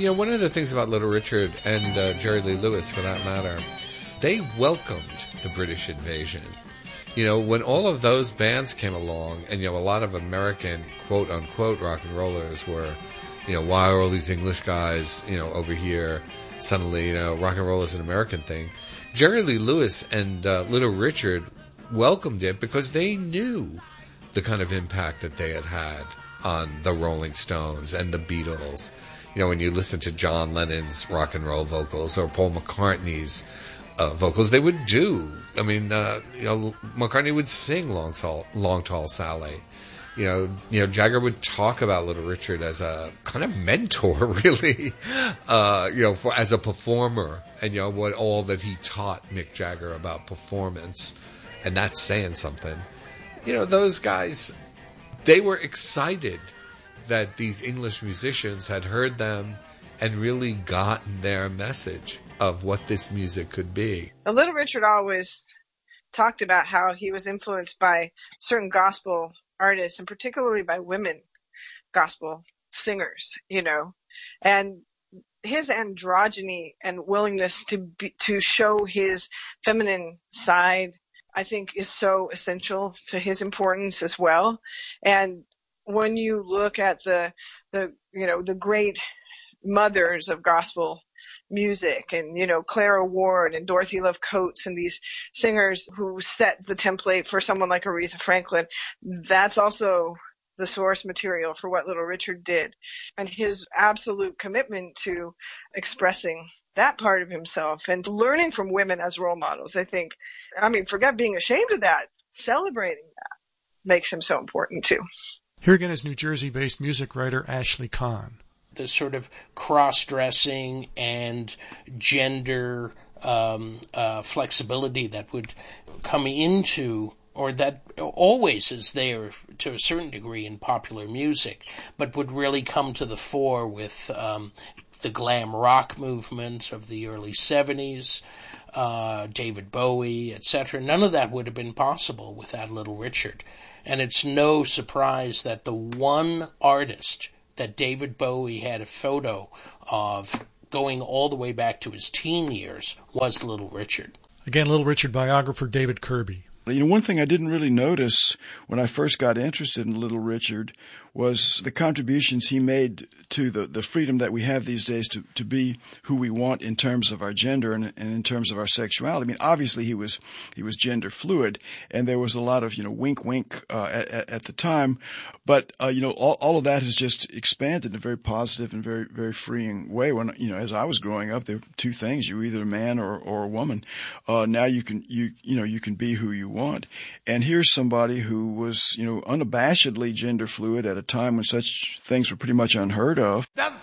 one of the things about Little Richard and Jerry Lee Lewis, for that matter, they welcomed the British invasion. When all of those bands came along, and, a lot of American quote-unquote rock and rollers were, why are all these English guys, over here? Suddenly, rock and roll is an American thing. Jerry Lee Lewis and Little Richard welcomed it because they knew the kind of impact that they had had on the Rolling Stones and the Beatles. When you listen to John Lennon's rock and roll vocals or Paul McCartney's vocals, they would do. McCartney would sing Long Tall Sally. Jagger would talk about Little Richard as a kind of mentor, really, as a performer, and what all that he taught Mick Jagger about performance, and that's saying something. Those guys, they were excited that these English musicians had heard them and really gotten their message of what this music could be. Now, Little Richard always talked about how he was influenced by certain gospel artists, and particularly by women gospel singers, and his androgyny and willingness to show his feminine side, I think, is so essential to his importance as well. And when you look at the great mothers of gospel music, and Clara Ward and Dorothy Love Coates and these singers who set the template for someone like Aretha Franklin, that's also the source material for what Little Richard did. And his absolute commitment to expressing that part of himself and learning from women as role models, forget being ashamed of that, celebrating that makes him so important too. Here again is New Jersey-based music writer Ashley Kahn. The sort of cross-dressing and gender flexibility that would come into, or that always is there to a certain degree in popular music, but would really come to the fore with the glam rock movement of the early 70s, David Bowie, etc. None of that would have been possible without Little Richard. And it's no surprise that the one artist that David Bowie had a photo of going all the way back to his teen years was Little Richard. Again, Little Richard biographer David Kirby. One thing I didn't really notice when I first got interested in Little Richard was the contributions he made to the freedom that we have these days to be who we want in terms of our gender and in terms of our sexuality. Obviously he was gender fluid, and there was a lot of, wink wink at the time, but all of that has just expanded in a very positive and very, very freeing way. When, as I was growing up, there were two things: you were either a man or a woman. Now you can be who you want. And here's somebody who was, unabashedly gender fluid at a time when such things were pretty much unheard of. The